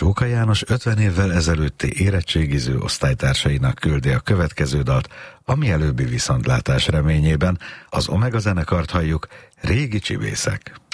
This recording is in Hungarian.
Csóka János 50 évvel ezelőtti érettségiző osztálytársainak küldi a következő dalt, a mielőbbi viszontlátás reményében. Az Omega zenekart halljuk, Régi csibészek.